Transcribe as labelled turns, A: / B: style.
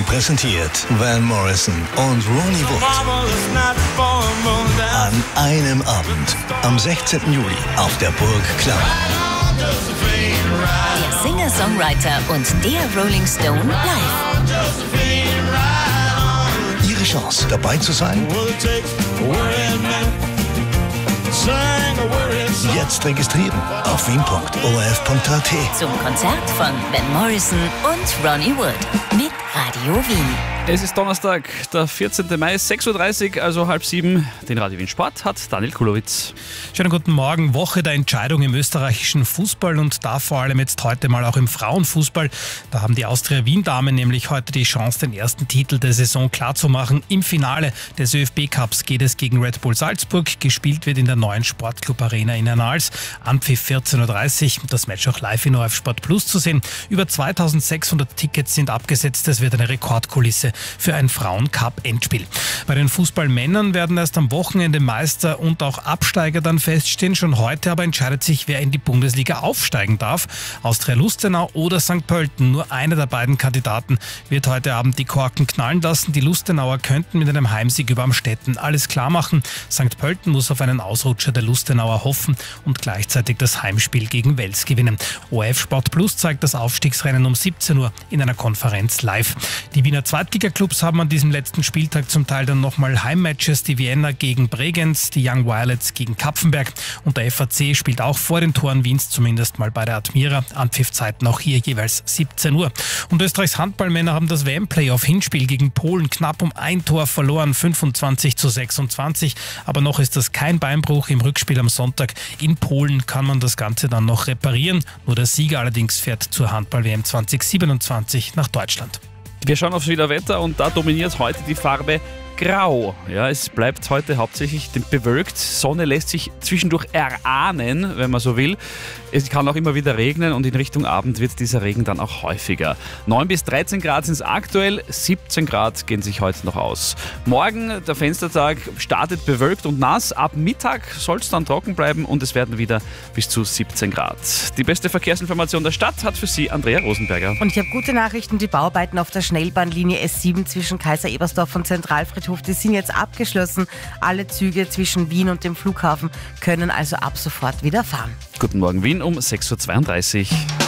A: präsentiert Van Morrison und Ronnie Wood an einem Abend am 16. Juli auf der Burg Klamm.
B: Der Singer-Songwriter und der Rolling Stone live.
A: Ihre Chance, dabei zu sein? Jetzt registrieren auf wien.orf.at.
B: Zum Konzert von Van Morrison und Ronnie Wood mit Radio Wien.
C: Es ist Donnerstag, der 14. Mai, 6.30 Uhr, also 6:30. Den Radio Wien Sport hat Daniel Kulowitz.
D: Schönen guten Morgen. Woche der Entscheidung im österreichischen Fußball und da vor allem jetzt heute mal auch im Frauenfußball. Da haben die Austria Wien-Damen nämlich heute die Chance, den ersten Titel der Saison klarzumachen. Im Finale des ÖFB-Cups geht es gegen Red Bull Salzburg. Gespielt wird in der neuen Sportclub-Arena in Hernals. Anpfiff 14.30 Uhr. Das Match auch live in ORF Sport Plus zu sehen. Über 2600 Tickets sind abgesetzt. Es wird eine Rekordkulisse für ein Frauen-Cup-Endspiel. Bei den Fußballmännern werden erst am Wochenende Meister und auch Absteiger dann feststehen. Schon heute aber entscheidet sich, wer in die Bundesliga aufsteigen darf. Austria Lustenau oder St. Pölten. Nur einer der beiden Kandidaten wird heute Abend die Korken knallen lassen. Die Lustenauer könnten mit einem Heimsieg über Amstetten alles klar machen. St. Pölten muss auf einen Ausrutscher der Lustenauer hoffen und gleichzeitig das Heimspiel gegen Wels gewinnen. ORF Sport Plus zeigt das Aufstiegsrennen um 17 Uhr in einer Konferenz live. Die Wiener Zweitliga-Clubs haben an diesem letzten Spieltag zum Teil dann nochmal Heimmatches. Die Vienna gegen Bregenz, die Young Violets gegen Kapfenberg und der FAC spielt auch vor den Toren Wiens, zumindest mal bei der Admira. Anpfiffzeiten auch hier jeweils 17 Uhr. Und Österreichs Handballmänner haben das WM-Playoff-Hinspiel gegen Polen knapp um ein Tor verloren, 25:26. Aber noch ist das kein Beinbruch. Im Rückspiel am Sonntag in Polen kann man das Ganze dann noch reparieren. Nur der Sieger allerdings fährt zur Handball-WM 2027 nach Deutschland.
C: Wir schauen aufs Wetter und da dominiert heute die Farbe Grau. Ja, es bleibt heute hauptsächlich bewölkt. Sonne lässt sich zwischendurch erahnen, wenn man so will. Es kann auch immer wieder regnen und in Richtung Abend wird dieser Regen dann auch häufiger. 9 bis 13 Grad sind es aktuell, 17 Grad gehen sich heute noch aus. Morgen, der Fenstertag, startet bewölkt und nass. Ab Mittag soll es dann trocken bleiben und es werden wieder bis zu 17 Grad. Die beste Verkehrsinformation der Stadt hat für Sie Andrea Rosenberger.
E: Und ich habe gute Nachrichten. Die Bauarbeiten auf der Schnellbahnlinie S7 zwischen Kaiser-Ebersdorf und Zentralfriedhof, die sind jetzt abgeschlossen. Alle Züge zwischen Wien und dem Flughafen können also ab sofort wieder fahren.
C: Guten Morgen Wien um 6.32 Uhr.